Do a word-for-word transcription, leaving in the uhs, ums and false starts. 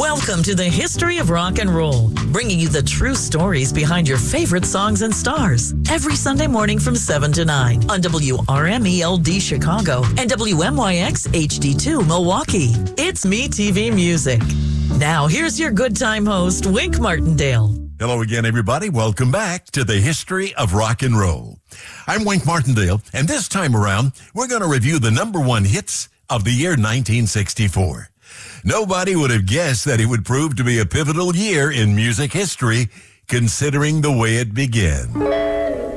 Welcome to the History of Rock and Roll, bringing you the true stories behind your favorite songs and stars. Every Sunday morning from seven to nine on W R M E L D Chicago and W M Y X H D two Milwaukee. It's Me T V Music. Now, here's your good time host, Wink Martindale. Hello again, everybody. Welcome back to the History of Rock and Roll. I'm Wink Martindale, and this time around, we're going to review the number one hits of the year nineteen sixty-four. Nobody would have guessed that it would prove to be a pivotal year in music history, considering the way it began.